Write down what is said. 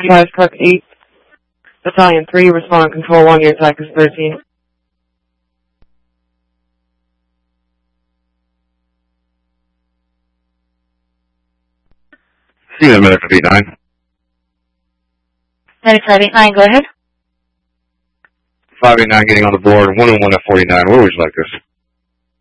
5 Truck 8, Battalion 3, respond on control 1, your attack is 13. See you in a minute, 59. 9589, go ahead. 589 getting on the board, 101 at 49. Where would you like this?